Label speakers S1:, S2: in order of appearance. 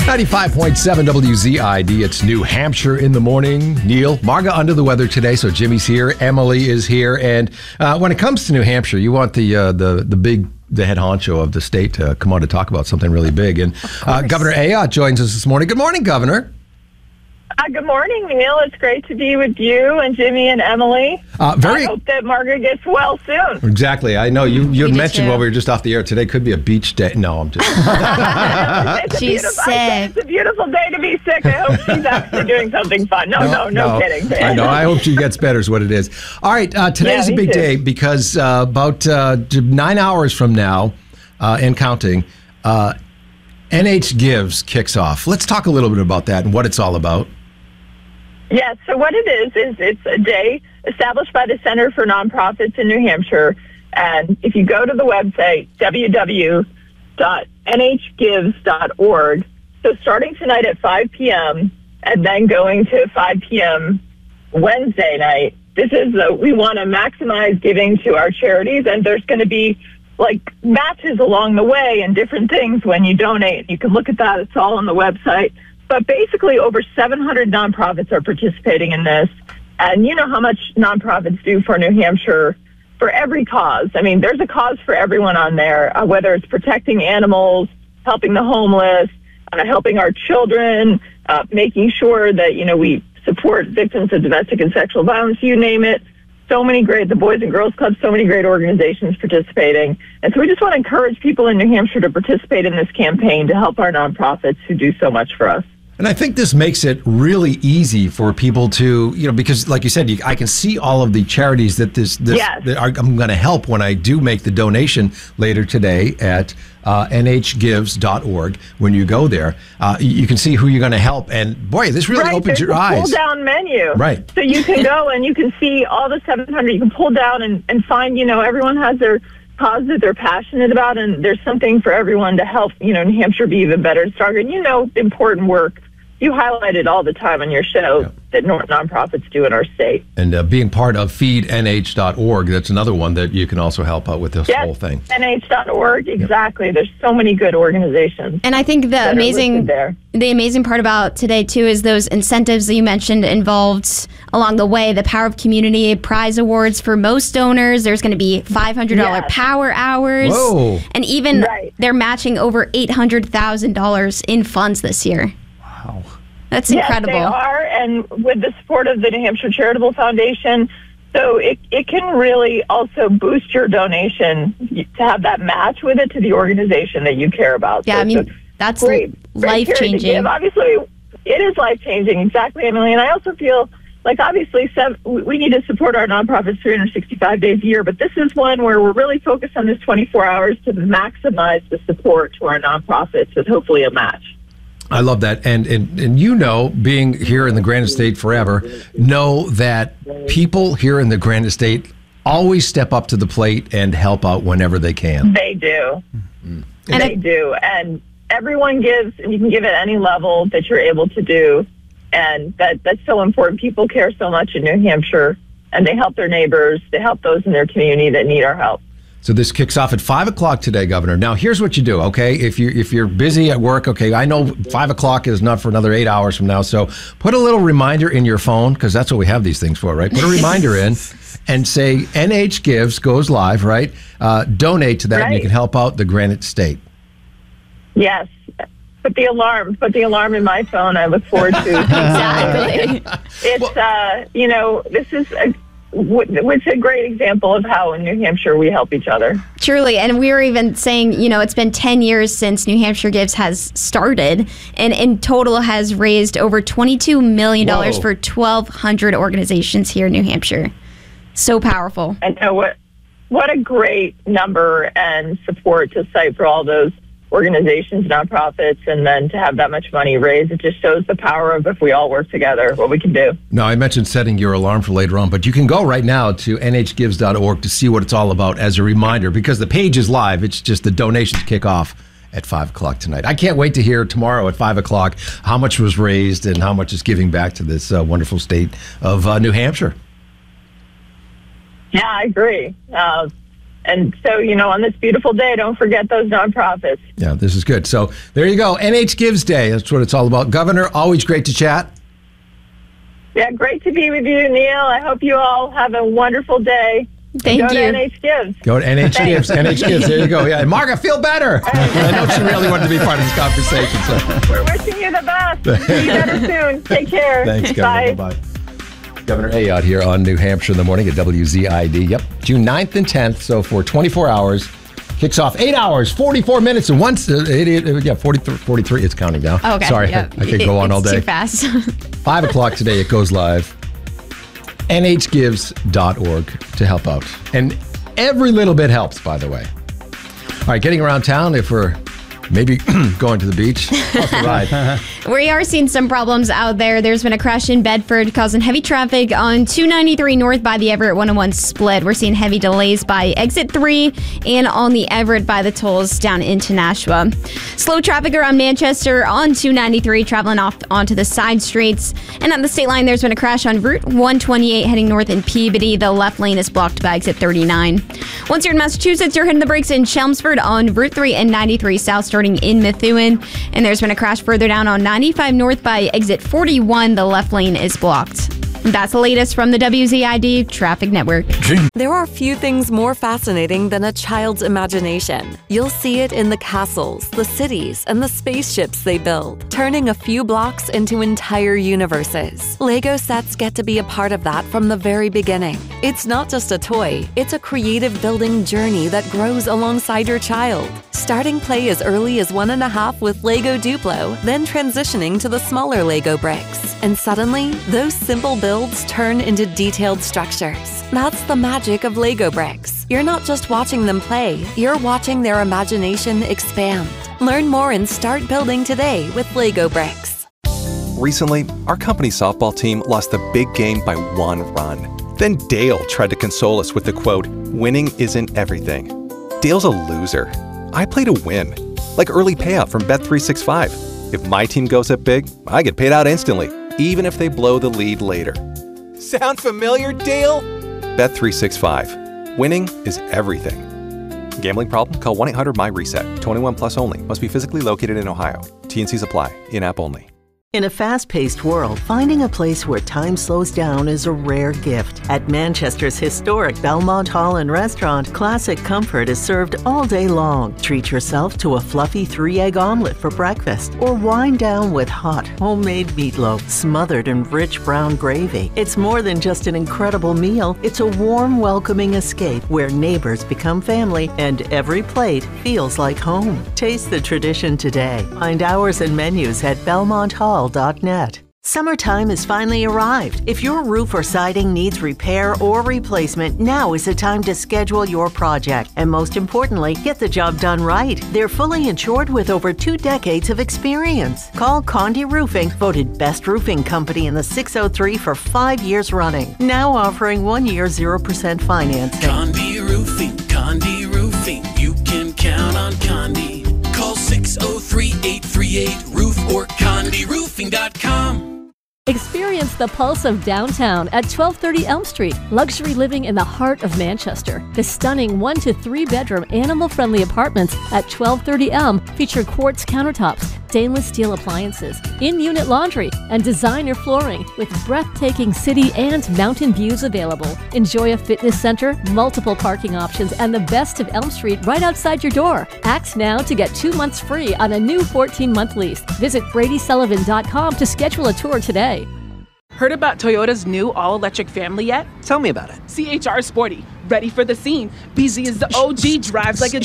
S1: 95.7 WZID. It's New Hampshire in the morning. Neil, Marga under the weather today, so Jimmy's here. Emily is here. And when it comes to New Hampshire, you want the head honcho of the state to come on to talk about something really big. And Governor Ayotte joins us this morning. Good morning, Governor.
S2: Good morning, Neil. It's great to be with you and Jimmy and Emily. I hope that Margaret gets well soon.
S1: Exactly. I know you had mentioned while we were just off the air today could be a beach day. No, I'm just...
S3: She's sick.
S2: It's a beautiful day to be sick. I hope she's actually doing something fun. No kidding.
S1: I know. I hope she gets better is what it is. All right. Today's a big day because about 9 hours from now and counting, NH Gives kicks off. Let's talk a little bit about that and what it's all about.
S2: Yes, so what it is it's a day established by the Center for Nonprofits in New Hampshire. And if you go to the website, www.nhgives.org, so starting tonight at 5 p.m. and then going to 5 p.m. Wednesday night, we want to maximize giving to our charities. And there's going to be like matches along the way and different things when you donate. You can look at that. It's all on the website. But basically, over 700 nonprofits are participating in this. And you know how much nonprofits do for New Hampshire for every cause. I mean, there's a cause for everyone on there, whether it's protecting animals, helping the homeless, helping our children, making sure that, we support victims of domestic and sexual violence, you name it. So many great, the Boys and Girls Club, so many great organizations participating. And so we just want to encourage people in New Hampshire to participate in this campaign to help our nonprofits who do so much for us.
S1: And I think this makes it really easy for people to, because like you said, I can see all of the charities that I'm going to help when I do make the donation later today at nhgives.org. When you go there, you can see who you're going to help. And boy, this really opens your eyes.
S2: Pull down menu.
S1: Right.
S2: So you can go and you can see all the 700. You can pull down and find, everyone has their cause that they're passionate about, and there's something for everyone to help, New Hampshire be even better and stronger. And important work you highlight it all the time on your show that nonprofits do in our state.
S1: And being part of feednh.org, that's another one that you can also help out with this whole thing.
S2: nh.org, exactly. There's so many good organizations.
S3: And I think the amazing part about today, too, is those incentives that you mentioned involved along the way, the Power of Community Prize Awards for most donors. There's going to be $500 power hours.
S1: Whoa.
S3: And even they're matching over $800,000 in funds this year.
S1: Wow.
S3: That's incredible.
S2: Yes, they are, and with the support of the New Hampshire Charitable Foundation, so it can really also boost your donation to have that match with it to the organization that you care about.
S3: Yeah,
S2: so
S3: that's
S2: great
S3: life-changing.
S2: Obviously, it is life-changing, exactly, Emily, and I also feel like obviously we need to support our nonprofits 365 days a year, but this is one where we're really focused on this 24 hours to maximize the support to our nonprofits with hopefully a match.
S1: I love that. And being here in the Granite State forever, know that people here in the Granite State always step up to the plate and help out whenever they can.
S2: They do. Mm-hmm. They do. And everyone gives, and you can give at any level that you're able to do. And that's so important. People care so much in New Hampshire, and they help their neighbors. They help those in their community that need our help.
S1: So this kicks off at 5 o'clock today, Governor. Now, here's what you do, okay? If you're busy at work, okay, I know 5 o'clock is not for another 8 hours from now, so put a little reminder in your phone, because that's what we have these things for, right? Put a reminder in and say NH Gives goes live, right? Donate to that, and you can help out the Granite State.
S2: Yes. Put the alarm in my phone. I look forward to
S3: exactly.
S2: It's, this is it's a great example of how in New Hampshire we help each other.
S3: Truly. And we were even saying, it's been 10 years since New Hampshire Gives has started, and in total has raised over $22 million for 1,200 organizations here in New Hampshire. So powerful.
S2: I know what a great number and support to cite for all those organizations, nonprofits, and then to have that much money raised, it just shows the power of if we all work together, what we can do.
S1: Now, I mentioned setting your alarm for later on, but you can go right now to nhgives.org to see what it's all about as a reminder, because the page is live. It's just the donations kick off at 5 o'clock tonight. I can't wait to hear tomorrow at 5 o'clock how much was raised and how much is giving back to this wonderful state of New Hampshire.
S2: Yeah, I agree. And so, on this beautiful day, don't forget those nonprofits.
S1: Yeah, this is good. So there you go. NH Gives Day. That's what it's all about. Governor, always great to chat.
S2: Yeah, great to be with you, Neil. I hope you all have a wonderful day.
S3: Thank you.
S2: Go to NH Gives.
S1: Go to NH Gives. NH Gives. There you go. Yeah, and Marga, feel better. I know she really wanted to be part of this conversation. So.
S2: We're wishing you the best. See you better soon. Take care.
S1: Thanks, Governor.
S2: Bye.
S1: Bye-bye. Governor Ayotte here on New Hampshire in the Morning at WZID. Yep, June 9th and 10th. So for 24 hours, kicks off 8 hours, 44 minutes, and 43. It's counting down.
S3: Okay.
S1: Sorry,
S3: yep.
S1: I could go on all day.
S3: Too fast.
S1: 5 o'clock today, it goes live. nhgives.org to help out. And every little bit helps, by the way. All right, getting around town, if we're maybe going to the beach, off the ride.
S3: We are seeing some problems out there. There's been a crash in Bedford causing heavy traffic on 293 north by the Everett 101 split. We're seeing heavy delays by exit 3 and on the Everett by the tolls down into Nashua. Slow traffic around Manchester on 293 traveling off onto the side streets. And at the state line, there's been a crash on Route 128 heading north in Peabody. The left lane is blocked by exit 39. Once you're in Massachusetts, you're hitting the brakes in Chelmsford on Route 3 and 93 south starting in Methuen. And there's been a crash further down on 95 north by exit 41. The left lane is blocked. That's the latest from the WZID Traffic Network.
S4: There are few things more fascinating than a child's imagination. You'll see it in the castles, the cities, and the spaceships they build, turning a few blocks into entire universes. Lego sets get to be a part of that from the very beginning. It's not just a toy, it's a creative building journey that grows alongside your child. Starting play as early as 1.5 with Lego Duplo, then transitioning to the smaller Lego bricks. And suddenly, those simple builds turn into detailed structures. That's the magic of Lego bricks. You're not just watching them play, you're watching their imagination expand. Learn more and start building today with Lego bricks.
S5: Recently, our company softball team lost the big game by 1 run. Then Dale tried to console us with the quote, "Winning isn't everything." Dale's a loser. I play to win, like early payout from Bet365. If my team goes up big, I get paid out instantly, even if they blow the lead later. Sound familiar, Dale? Bet365. Winning is everything. Gambling problem? Call 1-800-MY-RESET. 21 plus only. Must be physically located in Ohio. T&Cs apply. In-app only.
S6: In a fast-paced world, finding a place where time slows down is a rare gift. At Manchester's historic Belmont Hall and Restaurant, classic comfort is served all day long. Treat yourself to a fluffy 3-egg omelet for breakfast, or wind down with hot, homemade meatloaf smothered in rich brown gravy. It's more than just an incredible meal. It's a warm, welcoming escape where neighbors become family and every plate feels like home. Taste the tradition today. Find hours and menus at BelmontHall.net. Summertime has finally arrived. If your roof or siding needs repair or replacement, now is the time to schedule your project. And most importantly, get the job done right. They're fully insured with over 2 decades of experience. Call Condé Roofing, voted best roofing company in the 603 for 5 years running. Now offering 1 year 0% financing.
S7: Condé Roofing, Condé Roofing. You can count on Condé. Call 603-838-ROOF or CondéRoofing.com.
S8: Experience the pulse of downtown at 1230 Elm Street. Luxury living in the heart of Manchester. The stunning 1 to 3 bedroom animal-friendly apartments at 1230 Elm feature quartz countertops, stainless steel appliances, in-unit laundry, and designer flooring with breathtaking city and mountain views available. Enjoy a fitness center, multiple parking options, and the best of Elm Street right outside your door. Act now to get 2 months free on a new 14-month lease. Visit BradySullivan.com to schedule a tour today.
S9: Heard about Toyota's new all-electric family yet?
S10: Tell me about it.
S9: CHR Sporty. Ready for the scene. BZ is the OG, drives like a